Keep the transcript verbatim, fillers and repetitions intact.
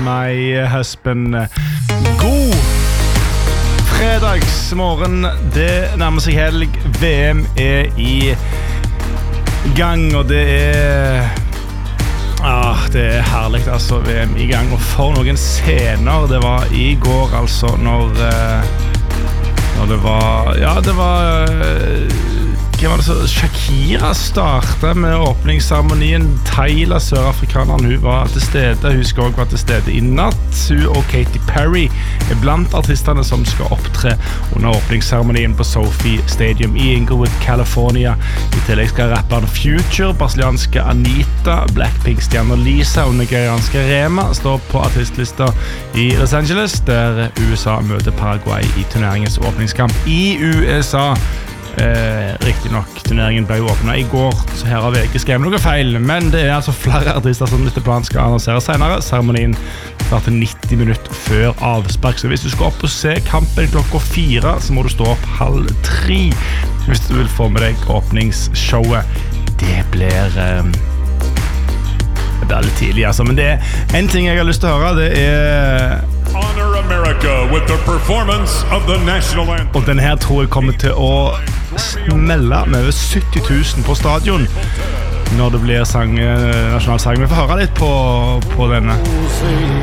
My Husband. God fredagsmorgen, det nærmer seg helg. V M er i gang, og det er ah, det er herlig altså, V M i gang. Og for noen scener det var i går, altså, når når det var ja, det var hva var det så? Shakira startet med åpningsseremonien. Tyla, sørafrikaneren, hun var til stede. Hun skal også være til stede i natt. Hun og Katy Perry er blant artisterne som skal opptre under åpningsseremonien på Sophie Stadium i Inglewood, California. I tillegg skal rapperen Future, brasilianske Anitta, Blackpink-stjerner Lisa og nigerianske Rema stå på artistlista i Los Angeles, der U S A møter Paraguay i turneringens åpningskamp i U S A. Eh, riktig nok, turneringen ble jo åpnet i går, så her har V G skrevet noe feil, men det er altså flere artister som etter planen skal annonsere senere. Seremonien starter nitti minutter før avspark, så hvis du skal opp og se kampen klokka fire, så må du stå opp halv tre hvis du vil få med deg åpningsshowet. Det blir eh, det er litt tidlig, altså, men det er en ting jeg har lyst til å høre, det er Honor America with the performance of the national anthem. Og denne her tror jeg kommer til å smelle med over sytti tusen på stadion når det blir sang, nasjonalsang. Vi får høre litt på, på denne.